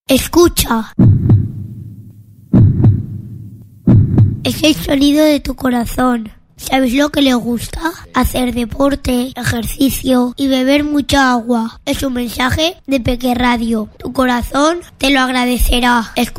Escucha. Es el sonido de tu corazón. ¿Sabes lo que le gusta? Hacer deporte, ejercicio y beber mucha agua. Es un mensaje de Peque Radio. Tu corazón te lo agradecerá. Escucha.